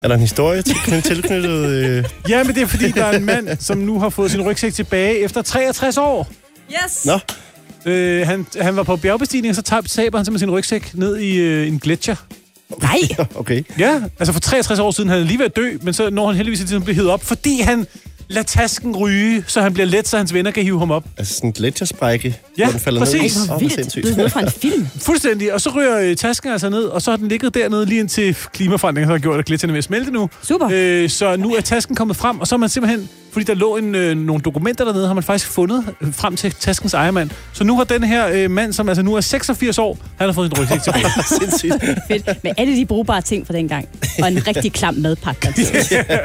Er der en historie tilknyttet? Ja, men det er fordi, der er en mand, som nu har fået sin rygsæk tilbage efter 63 år. Yes! Nå. Han var på bjergbestigning, og så taber han simpelthen sin rygsæk ned i en gletsjer. Nej! Okay. Ja, altså for 63 år siden, han havde lige været dø, men så når han heldigvis til at blive hævet op, fordi han lader tasken ryge, så han bliver let, så hans venner kan hive ham op. Altså sådan en gletsjersprække, Ja, hvor den falder præcis. ned. Hvor vildt. Det er noget fra en film. Fuldstændig, og så ryger tasken altså ned, og så har den ligget dernede lige indtil klimaforandringen har gjort, at gletsjerne er ved at smelte nu. Super. Så nu er tasken kommet frem, og så er man simpelthen, fordi der lå nogle dokumenter dernede, har man faktisk fundet frem til taskens ejermand. Så nu har den her mand, som altså nu er 86 år, han har fået sin rygsæk tilbage. Sindssygt. Fedt. Med alle de brugbare ting fra dengang. Og en rigtig klam madpakke.